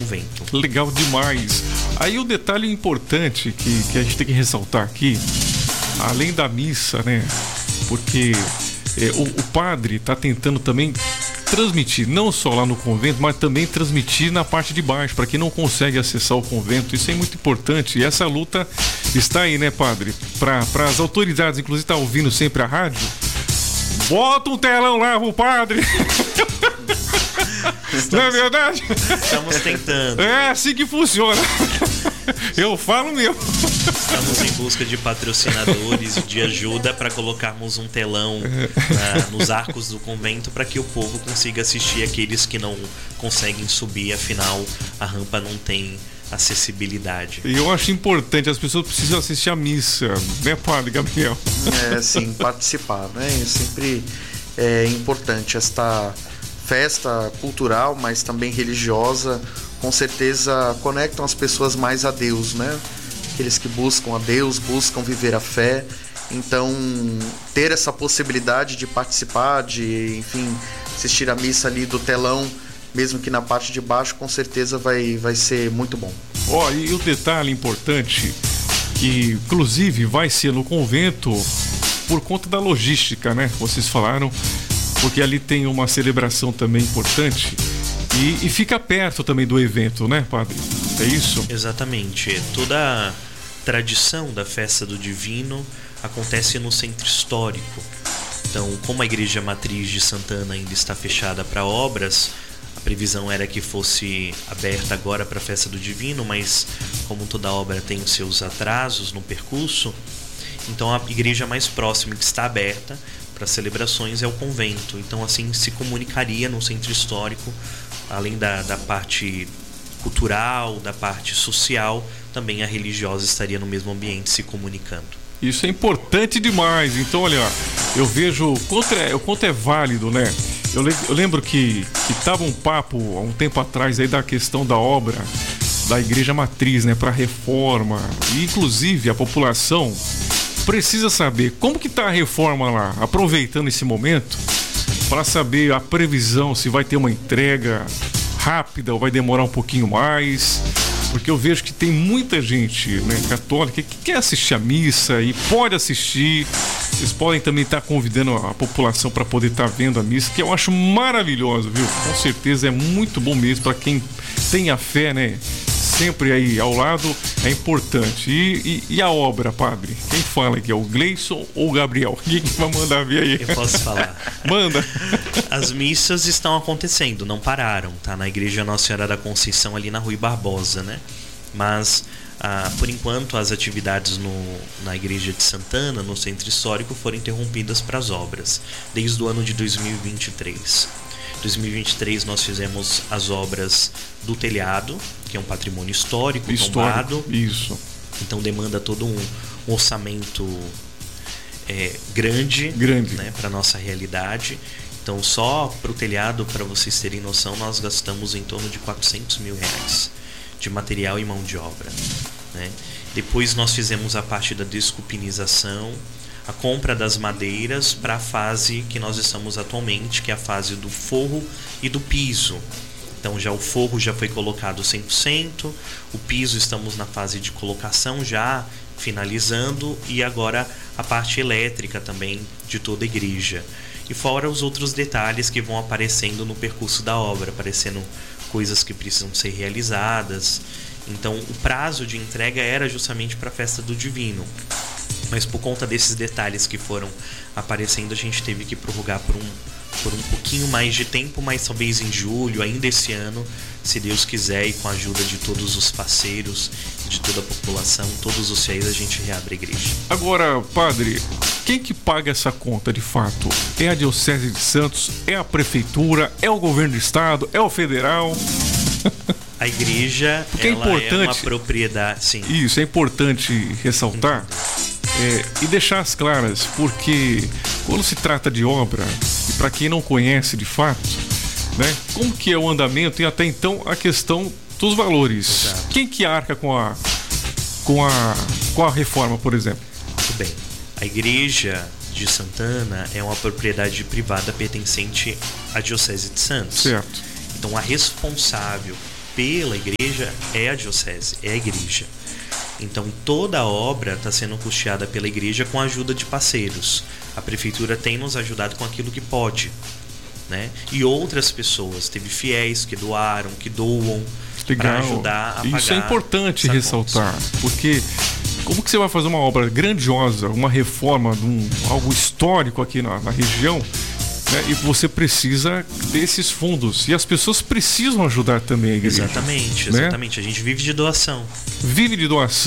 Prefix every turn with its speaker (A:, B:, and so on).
A: convento.
B: Legal demais. Aí o detalhe importante que a gente tem que ressaltar aqui, além da missa, né? Porque o padre está tentando também transmitir, não só lá no convento, mas também transmitir na parte de baixo, para quem não consegue acessar o convento. Isso é muito importante. E essa luta está aí, né, padre? Para as autoridades, inclusive, tá ouvindo sempre a rádio. Bota um telão lá pro padre. Não é verdade?
A: Estamos tentando.
B: É assim que funciona. Eu falo mesmo.
A: Estamos em busca de patrocinadores e de ajuda para colocarmos um telão nos arcos do convento para que o povo consiga assistir aqueles que não conseguem subir, afinal a rampa não tem acessibilidade.
B: E eu acho importante, as pessoas precisam assistir a missa, né, padre Gabriel?
C: Sim, participar, né? Sempre é importante esta festa cultural, mas também religiosa, com certeza conectam as pessoas mais a Deus, né? Aqueles que buscam a Deus, buscam viver a fé. Então, ter essa possibilidade de participar, de, enfim, assistir a missa ali do telão, mesmo que na parte de baixo, com certeza vai ser muito bom.
B: E o detalhe importante, que inclusive vai ser no convento por conta da logística, né? Vocês falaram, porque ali tem uma celebração também importante e fica perto também do evento, né, padre? É isso?
A: Exatamente. Toda a tradição da festa do Divino acontece no centro histórico. Então, como a igreja matriz de Santana ainda está fechada para obras, a previsão era que fosse aberta agora para a festa do Divino, mas como toda obra tem os seus atrasos no percurso, então a igreja mais próxima que está aberta para celebrações é o convento. Então assim se comunicaria no centro histórico, além da parte cultural, da parte social, também a religiosa estaria no mesmo ambiente se comunicando.
B: Isso é importante demais. Então, olha, eu vejo o quanto é válido, né? Eu lembro que tava um papo há um tempo atrás aí da questão da obra da igreja matriz, né, para reforma. E inclusive a população precisa saber como que tá a reforma lá, aproveitando esse momento para saber a previsão, se vai ter uma entrega rápida ou vai demorar um pouquinho mais. Porque eu vejo que tem muita gente, né, católica que quer assistir a missa e pode assistir. Vocês podem também estar convidando a população para poder estar vendo a missa, que eu acho maravilhoso, viu? Com certeza é muito bom mesmo para quem tem a fé, né? Sempre aí ao lado é importante. E a obra, padre? Quem fala aqui? É o Gleison ou o Gabriel? Quem que vai mandar ver aí?
A: Eu posso falar.
B: Manda.
A: As missas estão acontecendo, não pararam, tá? Na igreja Nossa Senhora da Conceição, ali na Rui Barbosa, né? Mas, por enquanto, as atividades na igreja de Santana, no centro histórico, foram interrompidas para as obras, desde o ano de 2023. Em 2023 nós fizemos as obras do telhado, que é um patrimônio histórico tombado.
B: Isso.
A: Então demanda todo um orçamento grande. Né, para a nossa realidade. Então só para o telhado, para vocês terem noção, nós gastamos em torno de R$400 mil de material e mão de obra. Né? Depois nós fizemos a parte da desculpinização, a compra das madeiras para a fase que nós estamos atualmente, que é a fase do forro e do piso. Então o forro já foi colocado 100%, o piso estamos na fase de colocação já finalizando, e agora a parte elétrica também de toda a igreja. E fora os outros detalhes que vão aparecendo no percurso da obra, aparecendo coisas que precisam ser realizadas. Então o prazo de entrega era justamente para a festa do Divino. Mas por conta desses detalhes que foram aparecendo, a gente teve que prorrogar por um pouquinho mais de tempo, mas talvez em julho, ainda esse ano, se Deus quiser, e com a ajuda de todos os parceiros, de toda a população, todos os fiéis, a gente reabre a igreja.
B: Agora, padre, quem que paga essa conta de fato? É a Diocese de Santos? É a Prefeitura? É o Governo do Estado? É o Federal?
A: A igreja, ela é uma propriedade, sim.
B: Isso, é importante ressaltar. E deixar as claras, porque quando se trata de obra, e para quem não conhece de fato, né, como que é o andamento e até então a questão dos valores.
A: Exato.
B: Quem que arca com a reforma, por exemplo?
A: Muito bem. A igreja de Santana é uma propriedade privada pertencente à Diocese de Santos.
B: Certo.
A: Então a responsável pela igreja é a diocese, é a igreja. Então toda a obra está sendo custeada pela igreja com a ajuda de parceiros. A prefeitura tem nos ajudado com aquilo que pode, né? E outras pessoas, teve fiéis que doaram, que doam para ajudar a pagar.
B: Isso é importante ressaltar, porque como que você vai fazer uma obra grandiosa, uma reforma, algo histórico aqui na região, né? E você precisa desses fundos. E as pessoas precisam ajudar também a igreja.
A: Exatamente.
B: Né?
A: A gente vive de doação.
B: Vive de doação.